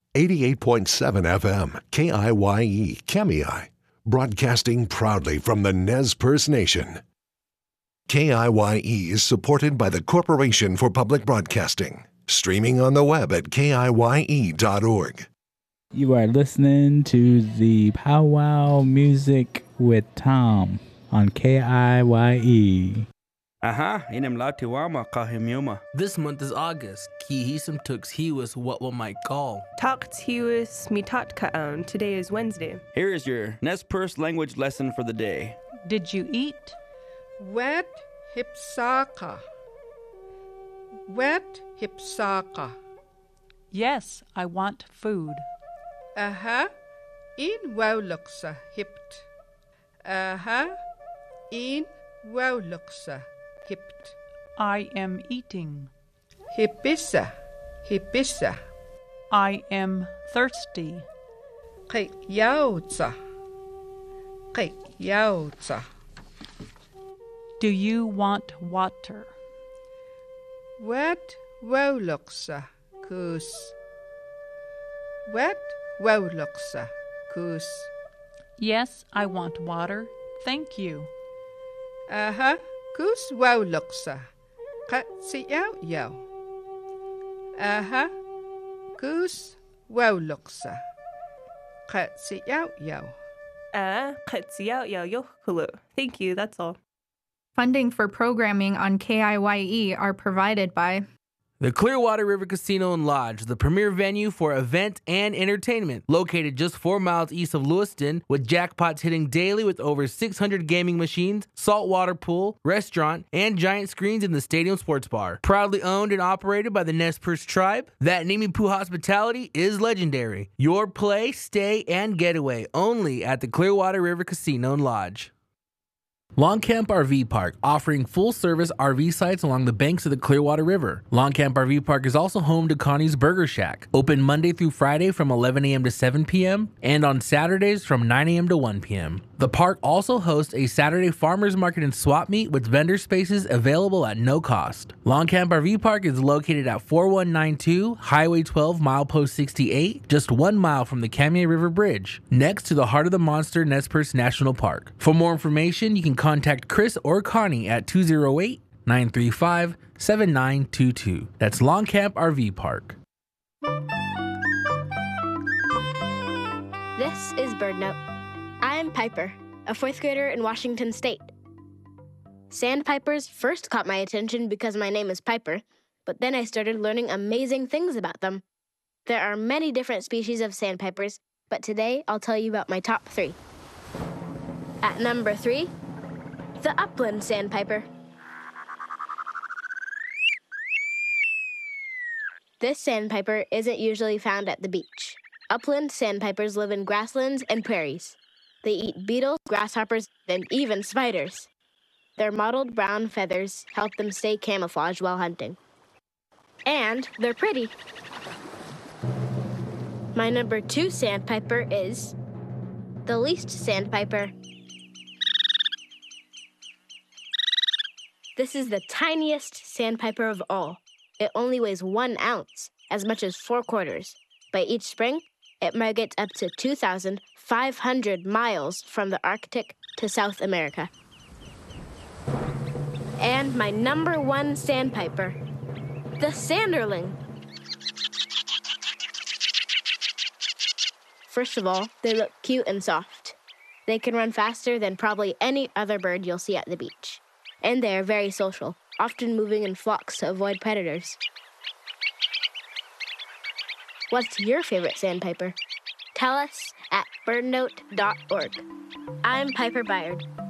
88.7 FM, KIYE, Kemei, broadcasting proudly from the Nez Perce Nation. KIYE is supported by the Corporation for Public Broadcasting, streaming on the web at KIYE.org. You are listening to the Powwow Music with Tom on KIYE. This month is August. Kihisum tux hiwas what one might call. Takt hiwas mitat kaon. Today is Wednesday. Here is your Nez Perce language lesson for the day. Did you eat? Wet hipsaka. Wet hipsaka. Yes, I want food. In wowluksa hipt. In wowluksa hipt. I am eating. Hipissa. Hipissa. I am thirsty. Qik yautsa. Qik yautsa. Do you want water? Wet wowluksa kus. Wet wowluksa kus. Yes, I want water. Thank you. Kus wowluksa. Qatsi yaw. Kus wowluksa. Qatsi yaw. Thank you, that's all. Funding for programming on KIYE are provided by The Clearwater River Casino and Lodge, the premier venue for event and entertainment, located just 4 miles east of Lewiston, with jackpots hitting daily with over 600 gaming machines, saltwater pool, restaurant, and giant screens in the stadium sports bar. Proudly owned and operated by the Nez Perce tribe, that Nimipu hospitality is legendary. Your play, stay, and getaway only at the Clearwater River Casino and Lodge. Longcamp RV Park, offering full-service RV sites along the banks of the Clearwater River. Longcamp RV Park is also home to Connie's Burger Shack, open Monday through Friday from 11 a.m. to 7 p.m. and on Saturdays from 9 a.m. to 1 p.m. The park also hosts a Saturday farmers market and swap meet with vendor spaces available at no cost. Longcamp RV Park is located at 4192 Highway 12 Milepost 68, just 1 mile from the Kemei River Bridge, next to the Heart of the Monster Nez Perce National Park. For more information, you can contact Chris or Connie at 208-935-7922. That's Longcamp RV Park. This is BirdNote. I'm Piper, a 4th grader in Washington State. Sandpipers first caught my attention because my name is Piper, but then I started learning amazing things about them. There are many different species of sandpipers, but today I'll tell you about my top 3. At number 3, the upland sandpiper. This sandpiper isn't usually found at the beach. Upland sandpipers live in grasslands and prairies. They eat beetles, grasshoppers, and even spiders. Their mottled brown feathers help them stay camouflaged while hunting. And they're pretty. My number 2 sandpiper is the least sandpiper. This is the tiniest sandpiper of all. It only weighs 1 ounce, as much as 4 quarters. By each spring, it migrates up to 2,500 miles from the Arctic to South America. And my number 1 sandpiper, the sanderling. First of all, they look cute and soft. They can run faster than probably any other bird you'll see at the beach. And they are very social, often moving in flocks to avoid predators. What's your favorite sandpiper? Tell us at birdnote.org. I'm Piper Byard.